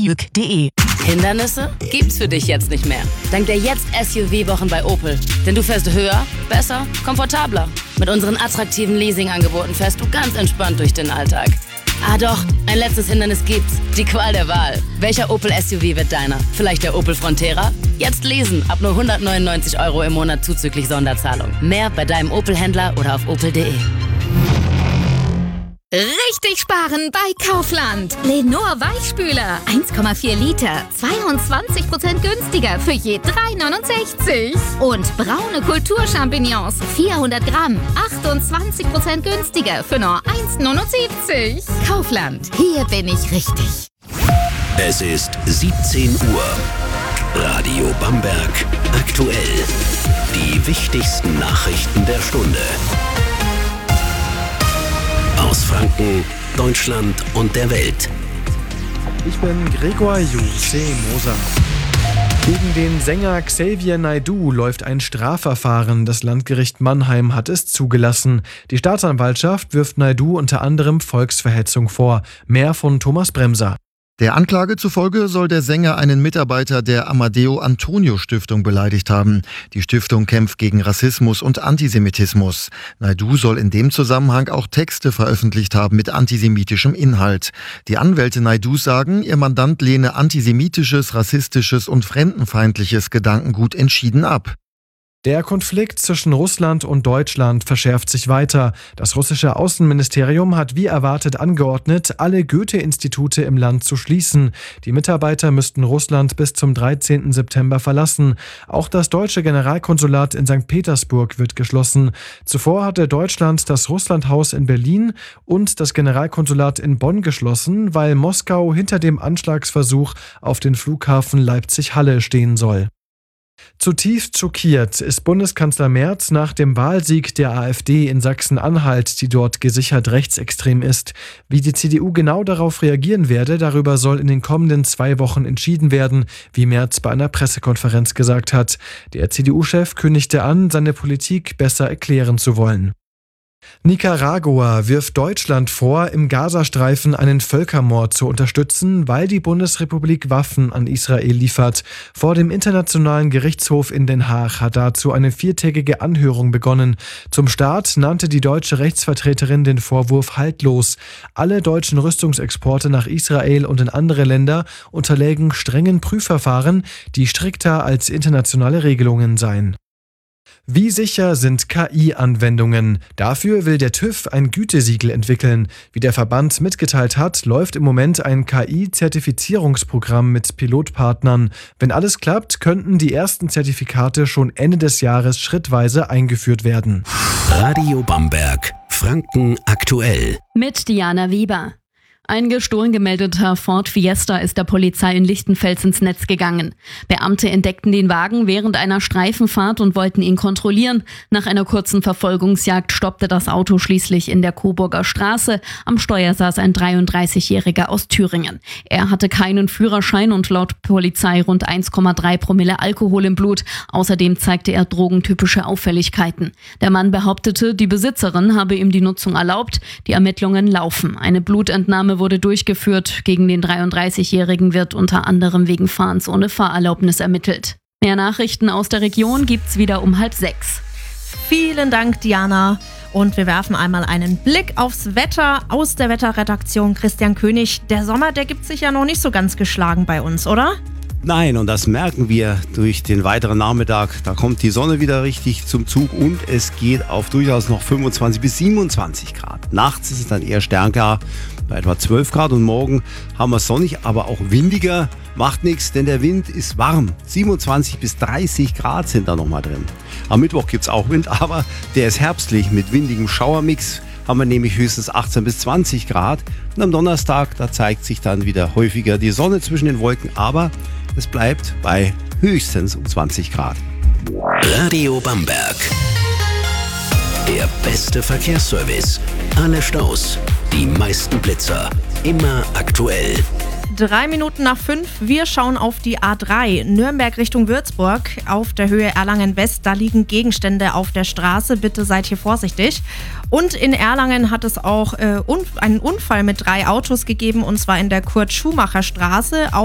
opel-buick.de. Hindernisse gibt's für dich jetzt nicht mehr. Dank der Jetzt-SUV-Wochen bei Opel. Denn du fährst höher, besser, komfortabler. Mit unseren attraktiven Leasing-Angeboten fährst du ganz entspannt durch den Alltag. Ah doch, ein letztes Hindernis gibt's. Die Qual der Wahl. Welcher Opel-SUV wird deiner? Vielleicht der Opel Frontera? Jetzt lesen, ab nur 199 € im Monat zuzüglich Sonderzahlung. Mehr bei deinem Opel-Händler oder auf opel.de. Richtig sparen bei Kaufland. Lenor Weichspüler 1,4 Liter, 22% günstiger für je 3,69. Und braune Kulturchampignons 400 Gramm, 28% günstiger für nur 1,79. Kaufland, hier bin ich richtig. Es ist 17 Uhr. Radio Bamberg aktuell. Die wichtigsten Nachrichten der Stunde. Aus Franken, Deutschland und der Welt. Ich bin Gregor Moser. Gegen den Sänger Xavier Naidoo läuft ein Strafverfahren. Das Landgericht Mannheim hat es zugelassen. Die Staatsanwaltschaft wirft Naidoo unter anderem Volksverhetzung vor. Mehr von Thomas Bremser. Der Anklage zufolge soll der Sänger einen Mitarbeiter der Amadeo Antonio Stiftung beleidigt haben. Die Stiftung kämpft gegen Rassismus und Antisemitismus. Naidoo soll in dem Zusammenhang auch Texte veröffentlicht haben mit antisemitischem Inhalt. Die Anwälte Naidoos sagen, ihr Mandant lehne antisemitisches, rassistisches und fremdenfeindliches Gedankengut entschieden ab. Der Konflikt zwischen Russland und Deutschland verschärft sich weiter. Das russische Außenministerium hat wie erwartet angeordnet, alle Goethe-Institute im Land zu schließen. Die Mitarbeiter müssten Russland bis zum 13. September verlassen. Auch das deutsche Generalkonsulat in St. Petersburg wird geschlossen. Zuvor hatte Deutschland das Russlandhaus in Berlin und das Generalkonsulat in Bonn geschlossen, weil Moskau hinter dem Anschlagsversuch auf den Flughafen Leipzig-Halle stehen soll. Zutiefst schockiert ist Bundeskanzler Merz nach dem Wahlsieg der AfD in Sachsen-Anhalt, die dort gesichert rechtsextrem ist. Wie die CDU genau darauf reagieren werde, darüber soll in den kommenden 2 Wochen entschieden werden, wie Merz bei einer Pressekonferenz gesagt hat. Der CDU-Chef kündigte an, seine Politik besser erklären zu wollen. Nicaragua wirft Deutschland vor, im Gazastreifen einen Völkermord zu unterstützen, weil die Bundesrepublik Waffen an Israel liefert. Vor dem Internationalen Gerichtshof in Den Haag hat dazu eine 4-tägige Anhörung begonnen. Zum Start nannte die deutsche Rechtsvertreterin den Vorwurf haltlos. Alle deutschen Rüstungsexporte nach Israel und in andere Länder unterlägen strengen Prüfverfahren, die strikter als internationale Regelungen seien. Wie sicher sind KI-Anwendungen? Dafür will der TÜV ein Gütesiegel entwickeln. Wie der Verband mitgeteilt hat, läuft im Moment ein KI-Zertifizierungsprogramm mit Pilotpartnern. Wenn alles klappt, könnten die ersten Zertifikate schon Ende des Jahres schrittweise eingeführt werden. Radio Bamberg, Franken aktuell. Mit Diana Wieber. Ein gestohlen gemeldeter Ford Fiesta ist der Polizei in Lichtenfels ins Netz gegangen. Beamte entdeckten den Wagen während einer Streifenfahrt und wollten ihn kontrollieren. Nach einer kurzen Verfolgungsjagd stoppte das Auto schließlich in der Coburger Straße. Am Steuer saß ein 33-Jähriger aus Thüringen. Er hatte keinen Führerschein und laut Polizei rund 1,3 Promille Alkohol im Blut. Außerdem zeigte er drogentypische Auffälligkeiten. Der Mann behauptete, die Besitzerin habe ihm die Nutzung erlaubt. Die Ermittlungen laufen. Eine Blutentnahme wurde durchgeführt. Gegen den 33-Jährigen wird unter anderem wegen Fahrens ohne Fahrerlaubnis ermittelt. Mehr Nachrichten aus der Region gibt's wieder um 5:30. Vielen Dank, Diana. Und wir werfen einmal einen Blick aufs Wetter aus der Wetterredaktion. Christian König, der Sommer, der gibt sich ja noch nicht so ganz geschlagen bei uns, oder? Nein, und das merken wir durch den weiteren Nachmittag. Da kommt die Sonne wieder richtig zum Zug und es geht auf durchaus noch 25 bis 27 Grad. Nachts ist es dann eher sternklar, bei etwa 12 Grad und morgen haben wir es sonnig, aber auch windiger. Macht nichts, denn der Wind ist warm. 27 bis 30 Grad sind da nochmal drin. Am Mittwoch gibt es auch Wind, aber der ist herbstlich mit windigem Schauermix. Haben wir nämlich höchstens 18 bis 20 Grad. Und am Donnerstag, da zeigt sich dann wieder häufiger die Sonne zwischen den Wolken, aber es bleibt bei höchstens um 20 Grad. Radio Bamberg. Der beste Verkehrsservice. Alle Staus, die meisten Blitzer. Immer aktuell. 3 Minuten nach 5, wir schauen auf die A3, Nürnberg Richtung Würzburg, auf der Höhe Erlangen-West, da liegen Gegenstände auf der Straße, bitte seid hier vorsichtig. Und in Erlangen hat es auch einen Unfall mit 3 Autos gegeben, und zwar in der Kurt-Schumacher-Straße.